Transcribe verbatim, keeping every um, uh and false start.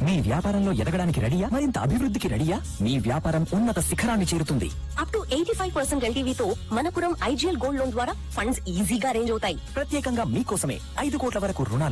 మీ వ్యాపారంలో ఎదగడానికి రెడీయా? మరింత అభివృద్ధికి రెడీయా? మీ వ్యాపారం ఉన్నత శిఖరాన్ని చేరుతుంది. Up to eighty five percent ఎల్టీవీతో Manappuram IGL gold loan ద్వారా ఫండ్స్ ఈజీగా అరేంజ్ అవుతాయి. ప్రత్యేకంగా మీకోసమే ఐదు కోట్ల వరకు రుణాలు